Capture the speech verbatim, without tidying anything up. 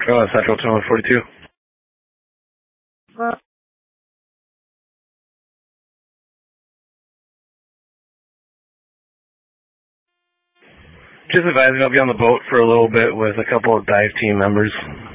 Oh, Central two one forty-two. Just advising I'll be on the boat for a little bit with a couple of dive team members.